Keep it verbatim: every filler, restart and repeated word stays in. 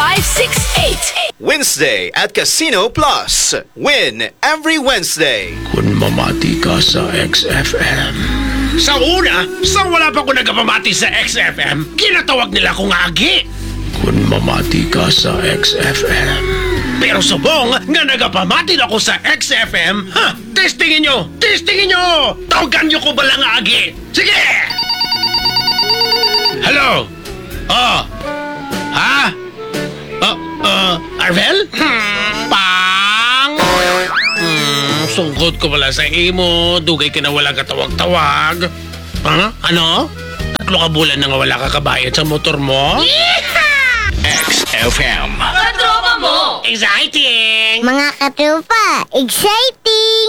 five six eight. Wednesday at Casino Plus. Win every Wednesday. Kung mamati ka sa X F M. Sa una, sa wala pa ko nagpamati sa X F M, kinatawag nila kong agi. Kung mamati ka sa X F M. Pero subong nga nagapamati na ko sa X F M, ha, testingin nyo, testingin nyo, tawagan nyo ko ba lang agi? Sige! Hello? Oh? Ha? Uh, uh, Arvel? Pang! Hmm, sungkot ko pala sa imo, dugay ka na wala katawag-tawag. Ha? Ano? Tatlo ka bulan na nga wala ka kabayad sa motor mo? X F M. Katropa mo! Exciting! Mga katropa, exciting!